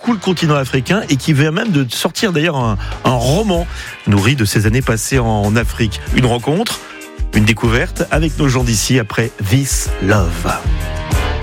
beaucoup le continent africain et qui vient même de sortir d'ailleurs un roman nourri de ses années passées en Afrique. Une rencontre, une découverte avec nos gens d'ici après This Love.